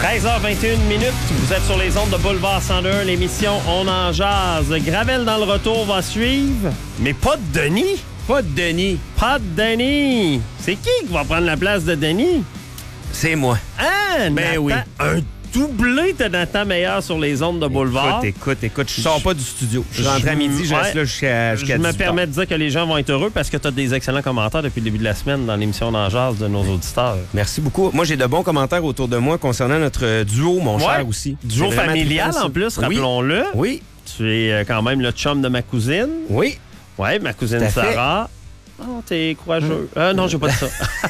13h21 minutes, vous êtes sur les ondes de Boulevard 102, l'émission On en jase. Gravel dans le retour va suivre, mais pas de Denis. Pas de Denis. Pas de Denis. C'est qui va prendre la place de Denis? C'est moi. Ah, Ben Nathan, oui. Un doublé de Nathan Meilleur sur les ondes de Boulevard. Écoute, je sors pas du studio. Je suis rentré à midi, je reste là jusqu'à Je me permets de dire que les gens vont être heureux parce que tu as des excellents commentaires depuis le début de la semaine dans l'émission On en jase de nos auditeurs. Merci beaucoup. Moi, j'ai de bons commentaires autour de moi concernant notre duo, mon cher aussi. Duo C'est vraiment familial trippant, ça. en plus, Oui. rappelons-le. Oui. Tu es quand même le chum de ma cousine. Oui. Oui, ma cousine Tout à fait. Sarah. Oh, t'es courageux. Non, j'ai pas dit ça.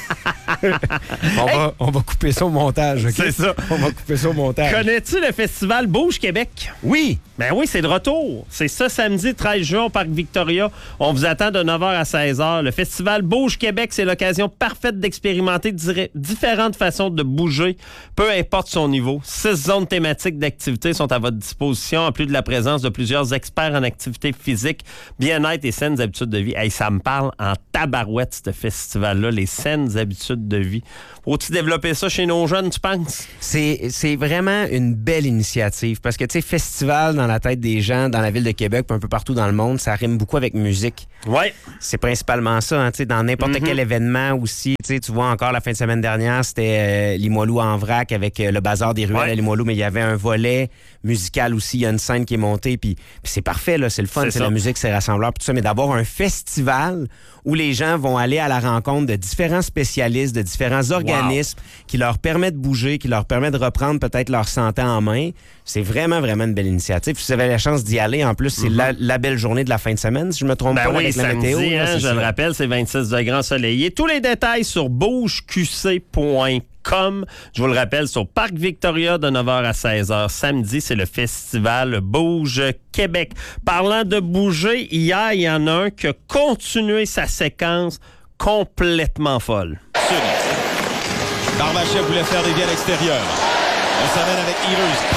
On va couper ça au montage, OK? C'est ça. On va couper ça au montage. Connais-tu le festival Bouge Québec? Oui. Ben oui, c'est de retour. C'est ça, samedi 13 juin au Parc Victoria. On vous attend de 9h à 16h. Le festival Bouge Québec, c'est l'occasion parfaite d'expérimenter différentes façons de bouger, peu importe son niveau. 6 zones thématiques d'activités sont à votre disposition, en plus de la présence de plusieurs experts en activité physique, bien-être et saines habitudes de vie. Hey, ça me parle en tabarouette, ce festival-là, les saines habitudes de vie. Faut-tu développer ça chez nos jeunes, tu penses? C'est vraiment une belle initiative parce que, tu sais, festival dans la tête des gens, dans la ville de Québec, puis un peu partout dans le monde, ça rime beaucoup avec musique. Oui. C'est principalement ça, hein, tu sais, dans n'importe quel événement aussi. Tu sais, tu vois, encore la fin de semaine dernière, c'était Limoilou en vrac avec le bazar des ruelles à Limoilou, mais il y avait un volet musical aussi. Il y a une scène qui est montée, puis c'est parfait, là, c'est le fun, c'est la musique, c'est rassembleur, puis tout ça, mais d'avoir un festival où les gens vont aller à la rencontre de différents spécialistes, de différents organismes qui leur permettent de bouger, qui leur permettent de reprendre peut-être leur santé en main. C'est vraiment, vraiment une belle initiative. Si vous avez la chance d'y aller, en plus, c'est la belle journée de la fin de semaine, si je me trompe pas, oui, avec la samedi, météo. Là, je le rappelle, c'est 26 degrés ensoleillé. Tous les détails sur bougeqc.com. Je vous le rappelle, sur Parc Victoria de 9h à 16h. Samedi, c'est le festival Bouge Québec. Parlant de bouger, hier, il y en a un qui a continué sa séquence complètement folle. Darmachev voulait faire des vies à l'extérieur. On s'amène avec Evers.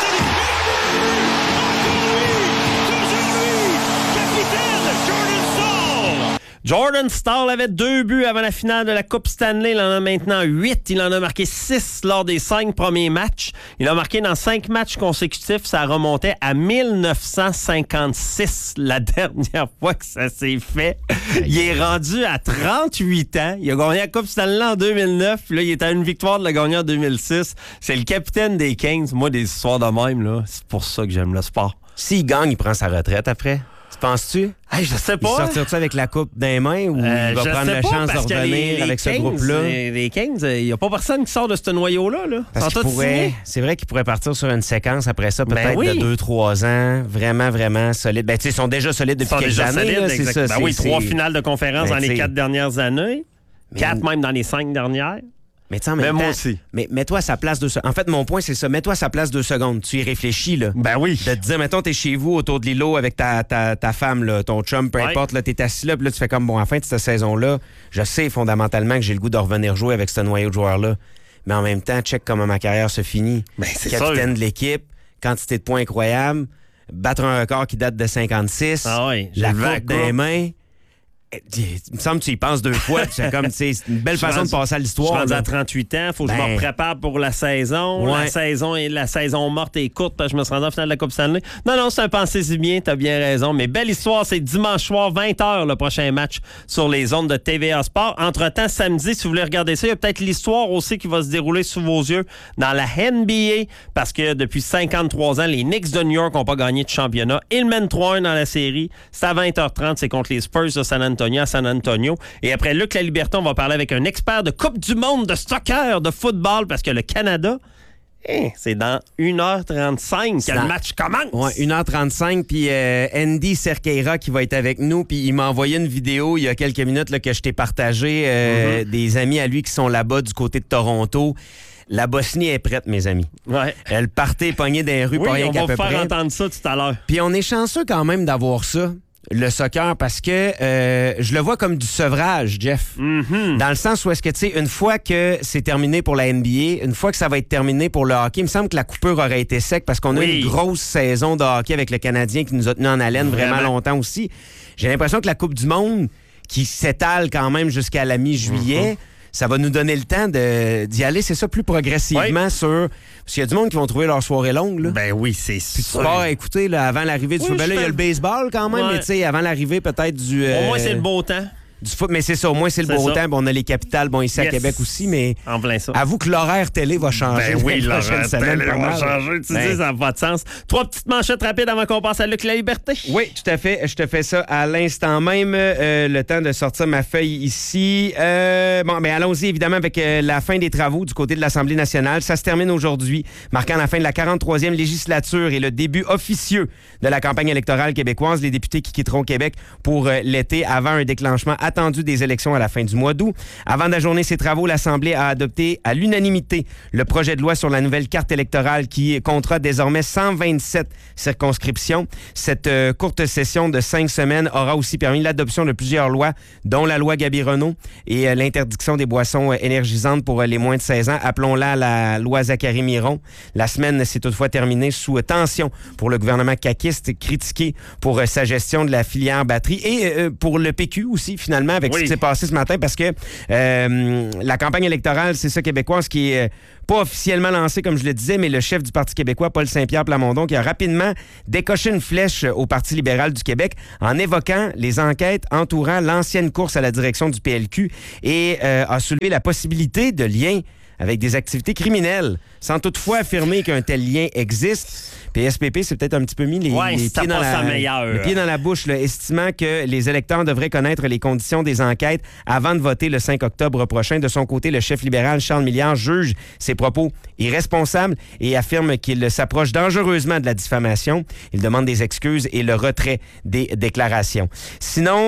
Jordan Staal avait 2 buts avant la finale de la Coupe Stanley. Il en a maintenant 8. Il en a marqué 6 lors des 5 premiers matchs. Il a marqué dans 5 matchs consécutifs. Ça remontait à 1956, la dernière fois que ça s'est fait. Il est rendu à 38 ans. Il a gagné la Coupe Stanley en 2009. Puis là, il est à une victoire de la gagner en 2006. C'est le capitaine des Kings. Moi, des histoires de même, là, c'est pour ça que j'aime le sport. S'il gagne, il prend sa retraite après. Tu penses-tu? Hey, je sais pas. Il sortira-tu avec la coupe dans les mains ou il va prendre la chance de revenir avec ce groupe-là? Les Kings, il n'y a pas personne qui sort de ce noyau-là. Là. C'est vrai qu'il pourrait partir sur une séquence après ça, peut-être de 2-3 ans, vraiment, vraiment solide. Ben, tu sais, ils sont déjà solides depuis quelques années. Là, c'est ça, ben oui, 3 finales de conférence dans les 4 dernières années. 4 même dans les 5 dernières. Mais tu sais, en même temps, moi aussi. Mais mets-toi à sa place 2 secondes. En fait, mon point, c'est ça. Mets-toi à sa place 2 secondes. Tu y réfléchis, là. Ben oui. De te dire, mettons, t'es chez vous autour de l'îlot avec ta femme, là, ton chum, peu importe, là, t'es assis là, puis là, tu fais comme, bon, à la fin de cette saison-là, je sais fondamentalement que j'ai le goût de revenir jouer avec ce noyau de joueurs-là. Mais en même temps, check comment ma carrière se finit. Ben, c'est capitaine de l'équipe, quantité de points incroyable, battre un record qui date de 56, la coupe des mains. Il me semble que tu y penses 2 fois. C'est comme, c'est une belle façon de passer à l'histoire. Je suis rendu à 38 ans. Faut que je me prépare pour la saison. Ouais. La saison morte est courte parce que je me suis rendu en finale de la Coupe Stanley. Non, c'est un pensez-y bien. T'as bien raison. Mais belle histoire. C'est dimanche soir, 20h, le prochain match sur les ondes de TVA Sport. Entre-temps, samedi, si vous voulez regarder ça, il y a peut-être l'histoire aussi qui va se dérouler sous vos yeux dans la NBA parce que depuis 53 ans, les Knicks de New York n'ont pas gagné de championnat. Ils mènent 3-1 dans la série. C'est à 20h30. C'est contre les Spurs de San Antonio à San Antonio. Et après Luc Laliberté, on va parler avec un expert de Coupe du monde de soccer, de football, parce que le Canada, c'est dans 1h35 que le match commence. Oui, 1h35, puis Andy Cerqueira qui va être avec nous, puis il m'a envoyé une vidéo il y a quelques minutes là, que je t'ai partagé, des amis à lui qui sont là-bas du côté de Toronto. La Bosnie est prête, mes amis. Ouais. Elle partait pogner dans les rues, pas rien qu'à peu près. On va faire entendre ça tout à l'heure. Puis on est chanceux quand même d'avoir ça. Le soccer, parce que je le vois comme du sevrage, Jeff. Dans le sens où est-ce que, tu sais, une fois que c'est terminé pour la NBA, une fois que ça va être terminé pour le hockey, il me semble que la coupure aurait été sec parce qu'on a une grosse saison de hockey avec le Canadien qui nous a tenus en haleine vraiment longtemps aussi. J'ai l'impression que la Coupe du monde, qui s'étale quand même jusqu'à la mi-juillet, ça va nous donner le temps d'y aller, c'est ça, plus progressivement sur... Parce qu'il y a du monde qui vont trouver leur soirée longue, là. Ben oui, c'est Puis tu pars à écouter, là, avant l'arrivée du foot. Ben là, il y a le baseball quand même, mais tu sais, avant l'arrivée peut-être du... Au moins, c'est le beau temps. Du foot, mais c'est ça, au moins c'est le beau temps. Bon, on a les capitales, ici à Québec aussi, mais en plein ça. Avoue que l'horaire télé va changer. Ben oui, l'horaire télé va changer. Tu dis, ça n'a pas de sens. 3 petites manchettes rapides avant qu'on passe à Luc La Liberté. Oui, tout à fait. Je te fais ça à l'instant même. Le temps de sortir ma feuille ici. Bon, mais allons-y évidemment avec la fin des travaux du côté de l'Assemblée nationale. Ça se termine aujourd'hui, marquant la fin de la 43e législature et le début officieux de la campagne électorale québécoise. Les députés qui quitteront Québec pour l'été avant un déclenchement attendu des élections à la fin du mois d'août. Avant d'ajourner ses travaux, l'Assemblée a adopté à l'unanimité le projet de loi sur la nouvelle carte électorale qui comptera désormais 127 circonscriptions. Cette courte session de 5 semaines aura aussi permis l'adoption de plusieurs lois, dont la loi Gabi-Renault et l'interdiction des boissons énergisantes pour les moins de 16 ans. Appelons-la la loi Zachary-Miron. La semaine s'est toutefois terminée sous tension pour le gouvernement caquiste, critiqué pour sa gestion de la filière batterie et pour le PQ aussi, finalement, avec ce qui s'est passé ce matin, parce que la campagne électorale, c'est ça, québécoise, qui est pas officiellement lancée, comme je le disais, mais le chef du Parti québécois, Paul Saint-Pierre Plamondon, qui a rapidement décoché une flèche au Parti libéral du Québec en évoquant les enquêtes entourant l'ancienne course à la direction du PLQ et a soulevé la possibilité de liens avec des activités criminelles, sans toutefois affirmer qu'un tel lien existe. PSPP, c'est peut-être un petit peu mis les pieds dans la bouche, là, estimant que les électeurs devraient connaître les conditions des enquêtes avant de voter le 5 octobre prochain. De son côté, le chef libéral Charles Milliard juge ses propos irresponsables et affirme qu'il s'approche dangereusement de la diffamation. Il demande des excuses et le retrait des déclarations. Sinon,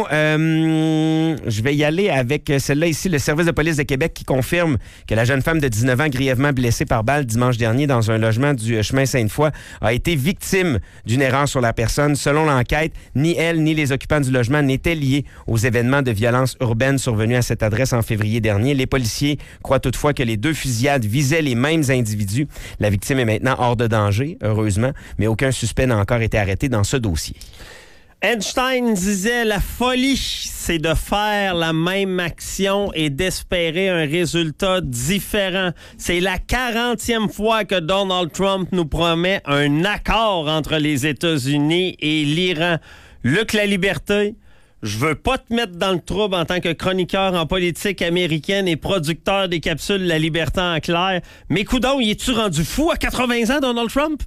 je vais y aller avec celle-là ici, le service de police de Québec qui confirme que la jeune femme de 19 ans grièvement blessée par balle dimanche dernier dans un logement du chemin Sainte-Foy a été victime d'une erreur sur la personne. Selon l'enquête, ni elle ni les occupants du logement n'étaient liés aux événements de violence urbaine survenus à cette adresse en février dernier. Les policiers croient toutefois que les 2 fusillades visaient les mêmes individus. La victime est maintenant hors de danger, heureusement, mais aucun suspect n'a encore été arrêté dans ce dossier. Einstein disait, la folie, c'est de faire la même action et d'espérer un résultat différent. C'est la 40e fois que Donald Trump nous promet un accord entre les États-Unis et l'Iran. Luc La Liberté, je veux pas te mettre dans le trouble en tant que chroniqueur en politique américaine et producteur des capsules La Liberté en clair, mais coudonc, y es-tu rendu fou à 80 ans, Donald Trump?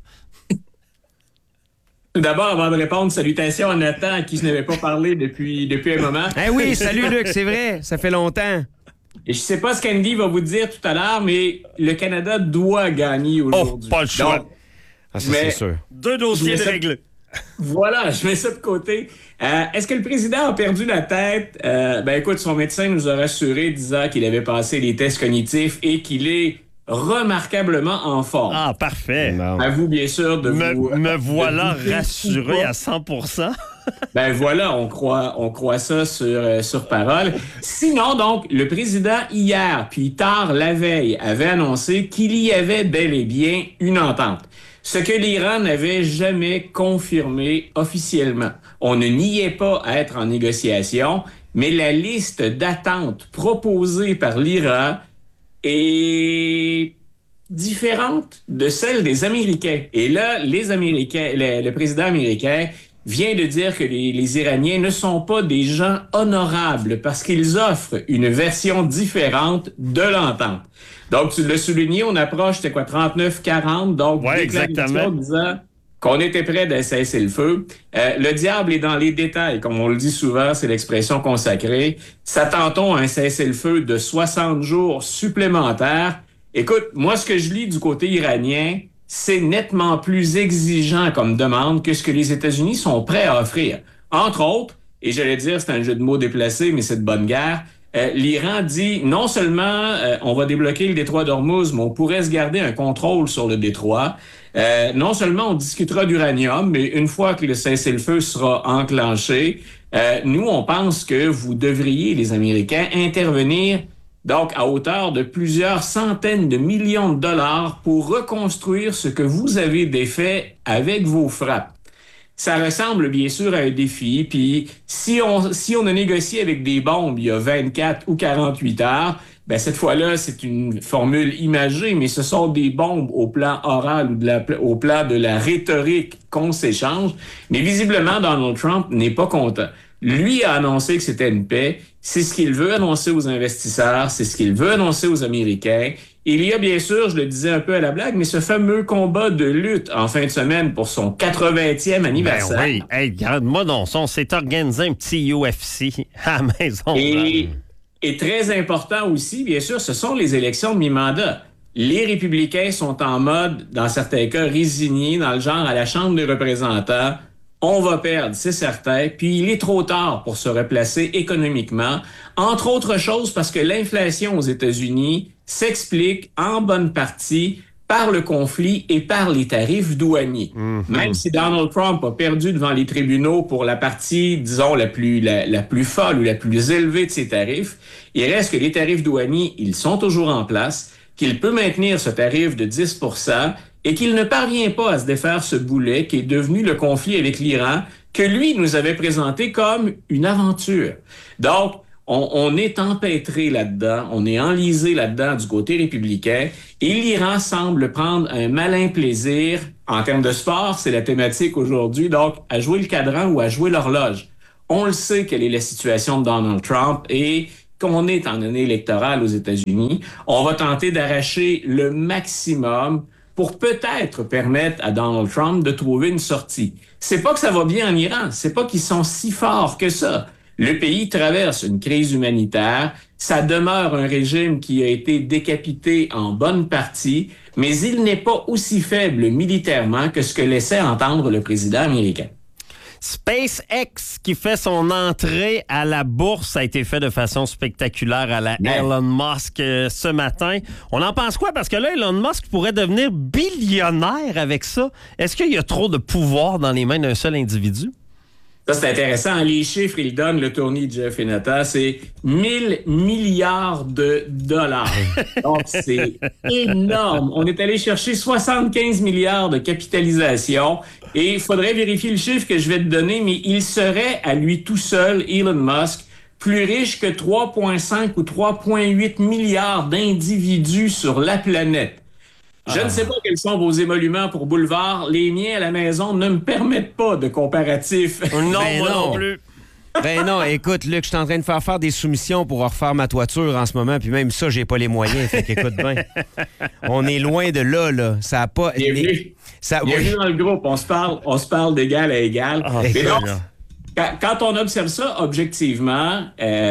Tout d'abord, avant de répondre, salutations à Nathan, à qui je n'avais pas parlé depuis un moment. Eh oui, salut Luc, c'est vrai, ça fait longtemps. Et je sais pas ce qu'Andy va vous dire tout à l'heure, mais le Canada doit gagner aujourd'hui. Oh, pas le choix. C'est sûr. 2 dossiers de règle. Voilà, je mets ça de côté. Est-ce que le président a perdu la tête? Écoute, son médecin nous a rassuré disant qu'il avait passé les tests cognitifs et qu'il est remarquablement en forme. Ah, parfait. Non. À vous, bien sûr, me voilà rassuré à 100%. Ben voilà, on croit ça sur parole. Sinon, donc, le président hier, puis tard la veille, avait annoncé qu'il y avait bel et bien une entente. Ce que l'Iran n'avait jamais confirmé officiellement. On ne niait pas être en négociation, mais la liste d'attentes proposée par l'Iran est différente de celle des Américains. Et là, les Américains, le président américain vient de dire que les Iraniens ne sont pas des gens honorables parce qu'ils offrent une version différente de l'entente. Donc, tu l'as souligné, on approche, c'était quoi, 39-40, donc déclaration disant qu'on était prêt de cesser le feu. Le diable est dans les détails, comme on le dit souvent, c'est l'expression consacrée. S'attend-on à un cessez-le-feu de 60 jours supplémentaires? Écoute, moi, ce que je lis du côté iranien, c'est nettement plus exigeant comme demande que ce que les États-Unis sont prêts à offrir. Entre autres, et j'allais dire, c'est un jeu de mots déplacé, mais c'est de bonne guerre, l'Iran dit non seulement on va débloquer le détroit d'Ormuz, mais on pourrait se garder un contrôle sur le détroit. Non seulement on discutera d'uranium, mais une fois que le cessez-le-feu sera enclenché, nous, on pense que vous devriez, les Américains, intervenir donc à hauteur de plusieurs centaines de millions de dollars pour reconstruire ce que vous avez défait avec vos frappes. Ça ressemble bien sûr à un défi, puis si on a négocié avec des bombes il y a 24 ou 48 heures, Ben, cette fois-là, c'est une formule imagée, mais ce sont des bombes au plan oral ou au plan de la rhétorique qu'on s'échange. Mais visiblement, Donald Trump n'est pas content. Lui a annoncé que c'était une paix. C'est ce qu'il veut annoncer aux investisseurs. C'est ce qu'il veut annoncer aux Américains. Il y a bien sûr, je le disais un peu à la blague, mais ce fameux combat de lutte en fin de semaine pour son 80e anniversaire. Ben oui, hey, regarde-moi donc ça, on s'est organisé un petit UFC à la maison. Et très important aussi, bien sûr, ce sont les élections de mi-mandat. Les républicains sont en mode, dans certains cas, résignés, dans le genre à la Chambre des représentants. On va perdre, c'est certain. Puis il est trop tard pour se replacer économiquement. Entre autres choses parce que l'inflation aux États-Unis s'explique en bonne partie par le conflit et par les tarifs douaniers. Même si Donald Trump a perdu devant les tribunaux pour la partie, disons, la plus folle ou la plus élevée de ses tarifs, il reste que les tarifs douaniers, ils sont toujours en place, qu'il peut maintenir ce tarif de 10 % et qu'il ne parvient pas à se défaire ce boulet qui est devenu le conflit avec l'Iran, que lui nous avait présenté comme une aventure. Donc, on est empêtré là-dedans, on est enlisé là-dedans du côté républicain, et l'Iran semble prendre un malin plaisir, en termes de sport, c'est la thématique aujourd'hui, donc à jouer le cadran ou à jouer l'horloge. On le sait quelle est la situation de Donald Trump, et qu'on est en année électorale aux États-Unis, on va tenter d'arracher le maximum pour peut-être permettre à Donald Trump de trouver une sortie. C'est pas que ça va bien en Iran, c'est pas qu'ils sont si forts que ça. Le pays traverse une crise humanitaire, ça demeure un régime qui a été décapité en bonne partie, mais il n'est pas aussi faible militairement que ce que laissait entendre le président américain. SpaceX qui fait son entrée à la bourse a été fait de façon spectaculaire à la Elon Musk ce matin. On en pense quoi? Parce que là, Elon Musk pourrait devenir billionnaire avec ça. Est-ce qu'il y a trop de pouvoir dans les mains d'un seul individu? Ça, c'est intéressant. Les chiffres, ils donnent le tournis de Jeff Inata. C'est 1000 milliards de dollars. Donc, c'est énorme. On est allé chercher 75 milliards de capitalisation. Et il faudrait vérifier le chiffre que je vais te donner, mais il serait, à lui tout seul, Elon Musk, plus riche que 3,5 ou 3,8 milliards d'individus sur la planète. Je ne sais pas quels sont vos émoluments pour Boulevard. Les miens à la maison ne me permettent pas de comparatif. Non, moi non plus. Ben non, écoute, Luc, je suis en train de faire des soumissions pour refaire ma toiture en ce moment, puis même ça, j'ai pas les moyens. Fait qu'écoute bien. On est loin de là. Ça a pas. Bienvenue dans le groupe. On se parle d'égal à égal. Mais donc, quand on observe ça objectivement,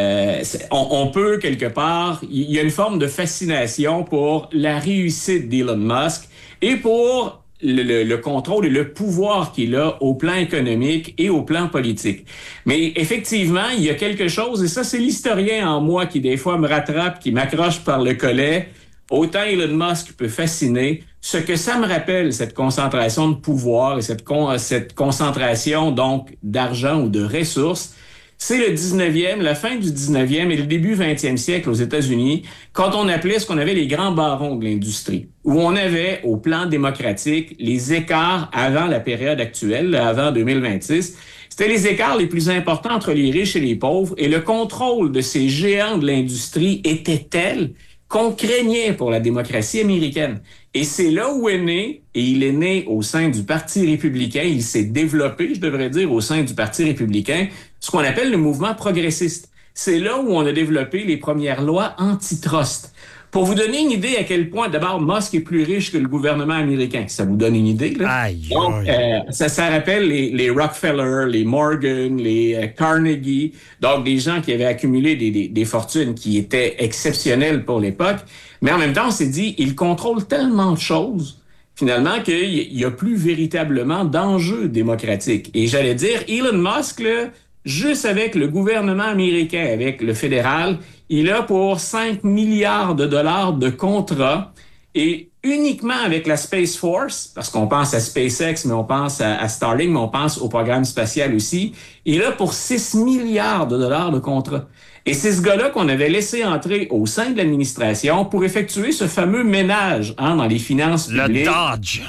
on peut quelque part, il y a une forme de fascination pour la réussite d'Elon Musk et pour le contrôle et le pouvoir qu'il a au plan économique et au plan politique. Mais effectivement, il y a quelque chose, et ça c'est l'historien en moi qui des fois me rattrape, qui m'accroche par le collet. Autant Elon Musk peut fasciner, ce que ça me rappelle, cette concentration de pouvoir et cette concentration donc d'argent ou de ressources, c'est le 19e, la fin du 19e et le début 20e siècle aux États-Unis, quand on appelait ce qu'on avait les grands barons de l'industrie, où on avait, au plan démocratique, les écarts avant la période actuelle, avant 2026. C'était les écarts les plus importants entre les riches et les pauvres, et le contrôle de ces géants de l'industrie était tel qu'on craignait pour la démocratie américaine. Et c'est là où est né, et il est né au sein du Parti républicain, il s'est développé, je devrais dire, au sein du Parti républicain, ce qu'on appelle le mouvement progressiste. C'est là où on a développé les premières lois antitrust. Pour vous donner une idée à quel point, d'abord, Musk est plus riche que le gouvernement américain. Ça vous donne une idée, là? Aïe, donc, ça rappelle les Rockefeller, les Morgan, les Carnegie, donc des gens qui avaient accumulé des fortunes qui étaient exceptionnelles pour l'époque. Mais en même temps, on s'est dit, ils contrôlent tellement de choses, finalement, qu'il n'y a plus véritablement d'enjeu démocratique. Et j'allais dire, Elon Musk, là, juste avec le gouvernement américain, avec le fédéral, il a pour 5 milliards de dollars de contrats et uniquement avec la Space Force, parce qu'on pense à SpaceX, mais on pense à Starlink, mais on pense au programme spatial aussi, il a pour 6 milliards de dollars de contrats. Et c'est ce gars-là qu'on avait laissé entrer au sein de l'administration pour effectuer ce fameux ménage dans les finances publiques. Le Dodge.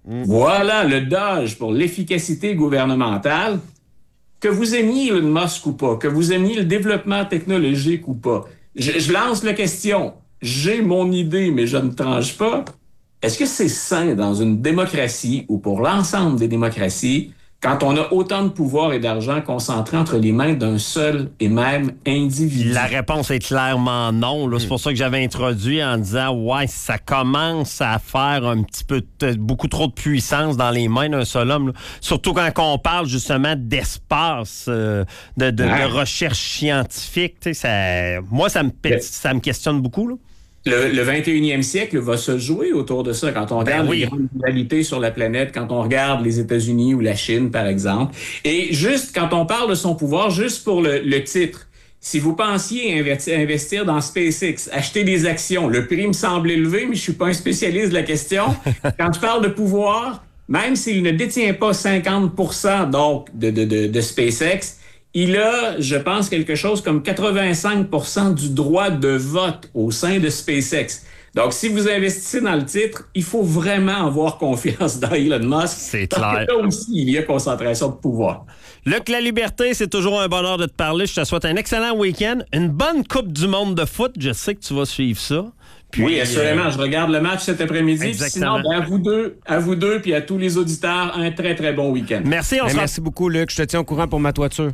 Voilà, le Dodge pour l'efficacité gouvernementale. Que vous aimiez Elon Musk ou pas, que vous aimiez le développement technologique ou pas, je lance la question. J'ai mon idée, mais je ne tranche pas. Est-ce que c'est sain dans une démocratie ou pour l'ensemble des démocraties quand on a autant de pouvoir et d'argent concentrés entre les mains d'un seul et même individu? La réponse est clairement non. Là. C'est pour ça que j'avais introduit en disant, ouais, ça commence à faire un petit peu, beaucoup trop de puissance dans les mains d'un seul homme. Là. Surtout quand on parle justement d'espace, de recherche scientifique. Moi, ça me questionne beaucoup. Là. Le 21e siècle va se jouer autour de ça. Quand on regarde les grandes rivalités sur la planète, quand on regarde les États-Unis ou la Chine, par exemple. Et juste quand on parle de son pouvoir, juste pour le titre, si vous pensiez investir dans SpaceX, acheter des actions, le prix me semble élevé, mais je suis pas un spécialiste de la question. Quand je parle de pouvoir, même s'il ne détient pas 50% donc de SpaceX, il a, je pense, quelque chose comme 85% du droit de vote au sein de SpaceX. Donc, si vous investissez dans le titre, il faut vraiment avoir confiance dans Elon Musk. C'est parce clair. que là aussi, il y a concentration de pouvoir. Luc La Liberté, c'est toujours un bonheur de te parler. Je te souhaite un excellent week-end. Une bonne Coupe du monde de foot. Je sais que tu vas suivre ça. Puis, oui, assurément. Je regarde le match cet après-midi. Sinon, à vous deux, puis à tous les auditeurs, un très, très bon week-end. Merci. Merci beaucoup, Luc. Je te tiens au courant pour ma toiture.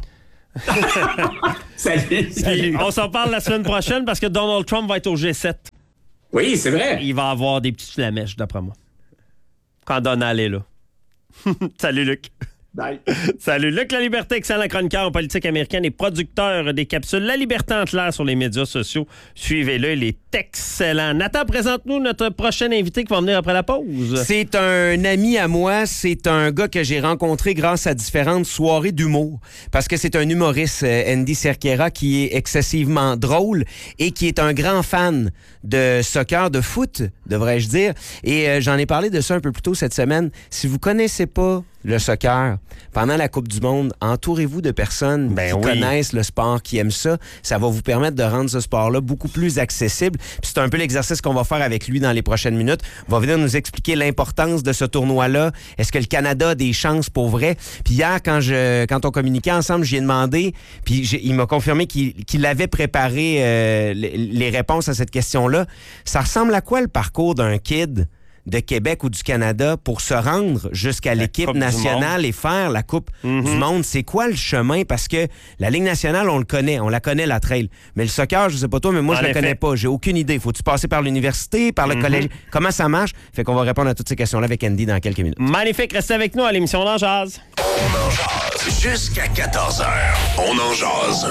Salut. On s'en parle la semaine prochaine parce que Donald Trump va être au G7. Oui, c'est vrai. Il va avoir des petites flamèches, d'après moi. Quand Donald est là. Salut, Luc. Bye. Salut. Luc La Liberté, excellent chroniqueur en politique américaine et producteur des capsules La Liberté en clair sur les médias sociaux. Suivez-le, il est excellent. Nathan, présente-nous notre prochain invité qui va venir après la pause. C'est un ami à moi. C'est un gars que j'ai rencontré grâce à différentes soirées d'humour. Parce que c'est un humoriste, Andy Cerqueira, qui est excessivement drôle et qui est un grand fan de soccer, de foot, devrais-je dire. Et j'en ai parlé de ça un peu plus tôt cette semaine. Si vous connaissez pas le soccer, pendant la Coupe du Monde, entourez-vous de personnes qui connaissent le sport, qui aiment ça. Ça va vous permettre de rendre ce sport-là beaucoup plus accessible. Puis c'est un peu l'exercice qu'on va faire avec lui dans les prochaines minutes. Il va venir nous expliquer l'importance de ce tournoi-là. Est-ce que le Canada a des chances pour vrai? Puis hier, quand on communiquait ensemble, j'y ai demandé, puis il m'a confirmé qu'il avait préparé les réponses à cette question-là. Ça ressemble à quoi le parcours d'un kid de Québec ou du Canada pour se rendre jusqu'à l'équipe nationale et faire la Coupe du Monde? C'est quoi le chemin? Parce que la Ligue nationale, on la connaît, la trail. Mais le soccer, je sais pas toi, mais moi, je la connais pas. J'ai aucune idée. Faut-tu passer par l'université, par le collège? Comment ça marche? Fait qu'on va répondre à toutes ces questions-là avec Andy dans quelques minutes. Magnifique. Restez avec nous à l'émission On en jase. On en jase jusqu'à 14h. On en jase.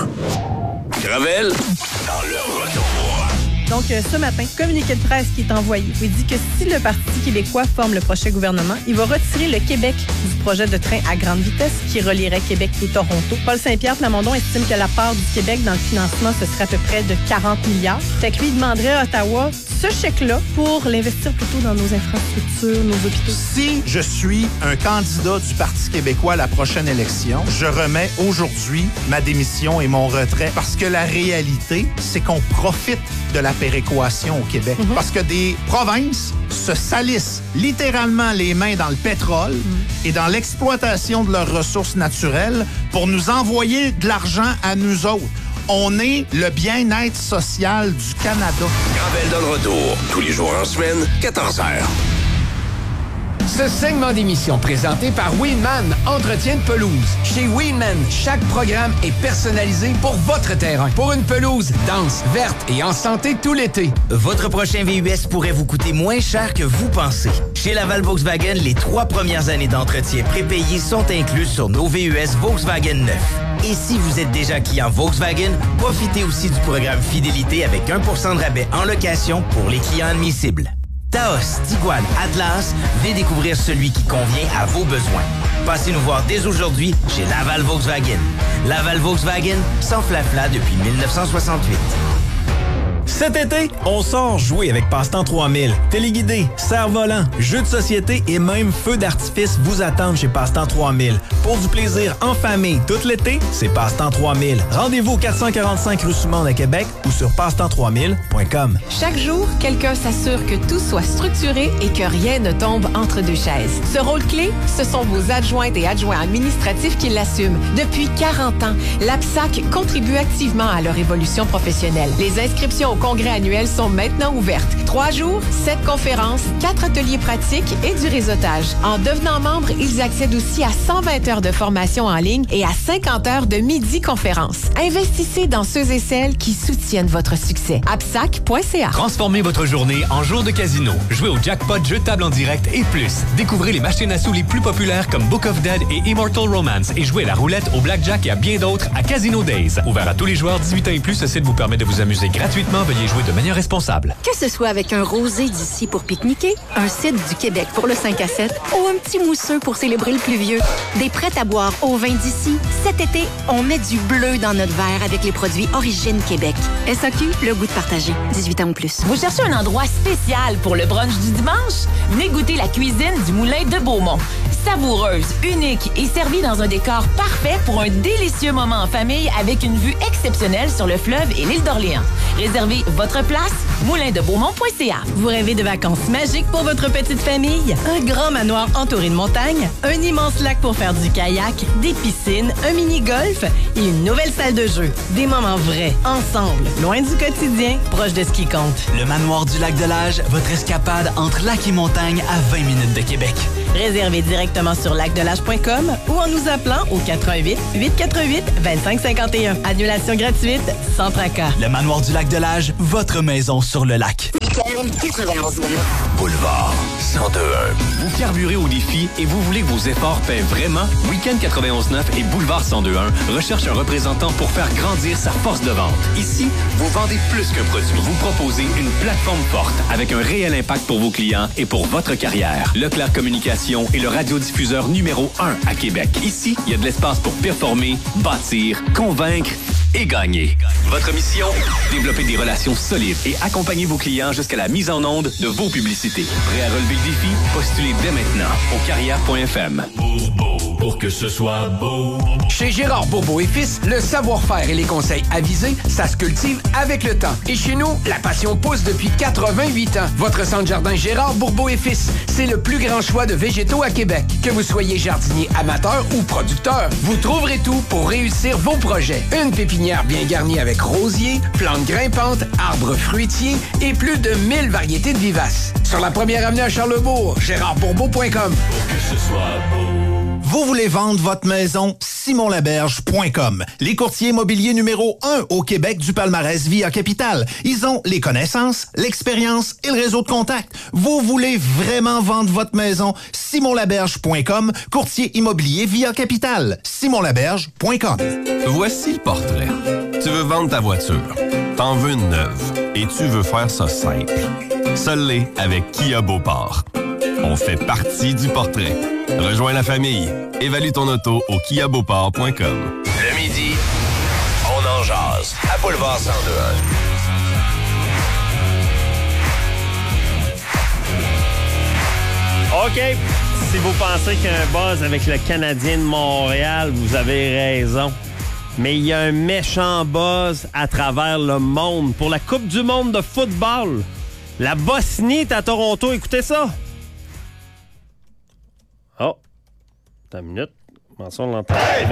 Gravel dans le retour. Donc, ce matin, communiqué de presse qui est envoyé. Il dit que si le Parti québécois forme le prochain gouvernement, il va retirer le Québec du projet de train à grande vitesse qui relierait Québec et Toronto. Paul Saint-Pierre Plamondon estime que la part du Québec dans le financement, ce serait à peu près de 40 milliards. Fait que lui, il demanderait à Ottawa ce chèque-là pour l'investir plutôt dans nos infrastructures, nos hôpitaux. Si je suis un candidat du Parti québécois à la prochaine élection, je remets aujourd'hui ma démission et mon retrait parce que la réalité, c'est qu'on profite de la péréquation au Québec. Parce que des provinces se salissent littéralement les mains dans le pétrole et dans l'exploitation de leurs ressources naturelles pour nous envoyer de l'argent à nous autres. On est le bien-être social du Canada. Gravel dans le retour, tous les jours en semaine, 14h. Ce segment d'émission présenté par Winman, entretien de pelouse. Chez Winman, chaque programme est personnalisé pour votre terrain. Pour une pelouse dense, verte et en santé tout l'été. Votre prochain VUS pourrait vous coûter moins cher que vous pensez. Chez Laval Volkswagen, les 3 premières années d'entretien prépayées sont incluses sur nos VUS Volkswagen neufs. Et si vous êtes déjà client Volkswagen, profitez aussi du programme Fidélité avec 1% de rabais en location pour les clients admissibles. Taos, Tiguan, Atlas, venez découvrir celui qui convient à vos besoins. Passez nous voir dès aujourd'hui chez Laval Volkswagen. Laval Volkswagen, sans flafla depuis 1968. Cet été, on sort jouer avec Passe-Temps 3000. Téléguidé, cerf-volant, jeux de société et même feux d'artifice vous attendent chez Passe-Temps 3000. Pour du plaisir en famille tout l'été, c'est Passe-Temps 3000. Rendez-vous au 445 rue Soumande à Québec ou sur passetemps3000.com. Chaque jour, quelqu'un s'assure que tout soit structuré et que rien ne tombe entre deux chaises. Ce rôle clé, ce sont vos adjointes et adjoints administratifs qui l'assument. Depuis 40 ans, l'APSAC contribue activement à leur évolution professionnelle. Les inscriptions au congrès annuel sont maintenant ouvertes. 3 jours, 7 conférences, 4 ateliers pratiques et du réseautage. En devenant membre, ils accèdent aussi à 120 heures de formation en ligne et à 50 heures de midi-conférences. Investissez dans ceux et celles qui soutiennent votre succès. APSAC.ca. Transformez votre journée en jour de casino. Jouez au jackpot, jeux de table en direct et plus. Découvrez les machines à sous les plus populaires comme Book of Dead et Immortal Romance et jouez à la roulette, au blackjack et à bien d'autres à Casino Days. Ouvert à tous les joueurs 18 ans et plus, ce site vous permet de vous amuser gratuitement. Veuillez jouer de manière responsable. Que ce soit avec un rosé d'ici pour pique-niquer, un cidre du Québec pour le 5 à 7 ou un petit mousseux pour célébrer le pluvieux, des prêts à boire au vin d'ici, cet été, on met du bleu dans notre verre avec les produits Origine Québec. SAQ, le goût de partager. 18 ans ou plus. Vous cherchez un endroit spécial pour le brunch du dimanche? Venez goûter la cuisine du Moulin de Beaumont. Savoureuse, unique et servie dans un décor parfait pour un délicieux moment en famille avec une vue exceptionnelle sur le fleuve et l'île d'Orléans. Réservez votre place, moulindebeaumont.ca. Vous rêvez de vacances magiques pour votre petite famille? Un grand manoir entouré de montagnes, un immense lac pour faire du kayak, des piscines, un mini-golf et une nouvelle salle de jeu. Des moments vrais, ensemble, loin du quotidien, proche de ce qui compte. Le manoir du Lac-de-L'Âge, votre escapade entre lac et montagne à 20 minutes de Québec. Réservez directement sur lacdelage.com ou en nous appelant au 88 848 2551. Annulation gratuite, sans tracas. Le manoir du Lac-de-L'Âge, votre maison sur le lac. Boulevard 1021. Vous carburez au défi et vous voulez que vos efforts paient vraiment? Week-end 91.9 et Boulevard 1021 recherchent un représentant pour faire grandir sa force de vente. Ici, vous vendez plus qu'un produit. Vous proposez une plateforme forte avec un réel impact pour vos clients et pour votre carrière. Leclerc Communication est le radiodiffuseur numéro 1 à Québec. Ici, il y a de l'espace pour performer, bâtir, convaincre et gagner. Votre mission? Développer des relations solides et accompagner vos clients jusqu'à la mise en onde de vos publicités. Prêt à relever le défi? Postulez dès maintenant au carrière.fm. Pour que ce soit beau. Chez Gérard Bourbeau et Fils, le savoir-faire et les conseils avisés, ça se cultive avec le temps. Et chez nous, la passion pousse depuis 88 ans. Votre centre jardin Gérard Bourbeau et Fils, c'est le plus grand choix de végétaux à Québec. Que vous soyez jardinier amateur ou producteur, vous trouverez tout pour réussir vos projets. Une pépinière bien garnie avec rosiers, plantes grimpantes, arbres fruitiers et plus de 1000 variétés de vivaces. Sur la première avenue à Charlesbourg, gérardbourbeau.com. Pour que ce soit beau. Vous voulez vendre votre maison? simonlaberge.com. Les courtiers immobiliers numéro 1 au Québec du palmarès Via Capital. Ils ont les connaissances, l'expérience et le réseau de contacts. Vous voulez vraiment vendre votre maison? simonlaberge.com. Courtier immobilier Via Capital. simonlaberge.com. Voici le portrait. Tu veux vendre ta voiture. T'en veux une neuve. Et tu veux faire ça simple. Seul l'est avec Kia Beauport. On fait partie du portrait. Rejoins la famille. Évalue ton auto au kiabeauport.com. Le midi, on en jase à Boulevard 1021. OK. Si vous pensez qu'il y a un buzz avec le Canadien de Montréal, vous avez raison. Mais il y a un méchant buzz à travers le monde pour la Coupe du monde de football. La Bosnie est à Toronto. Écoutez ça. Oh. Attends une minute. Comment ça, on l'entend? Hey,